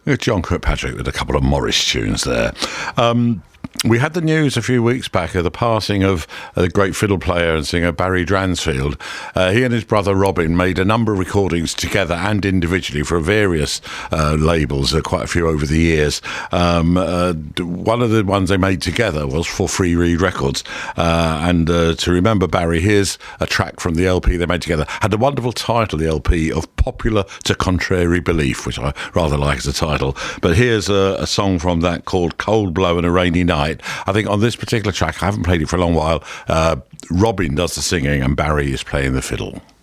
John Kirkpatrick with a couple of Morris tunes there. We had the news a few weeks back of the passing of the great fiddle player and singer Barry Dransfield. He and his brother Robin made a number of recordings together and individually for various labels, quite a few over the years. One of the ones they made together was for Free Reed Records. And to remember Barry, here's a track from the LP they made together. Had a wonderful title, the LP, of Popular to Contrary Belief, which I rather like as a title. But here's a song from that called Cold Blow and a Rainy Night. I think on this particular track, I haven't played it for a long while, Robin does the singing and Barry is playing the fiddle.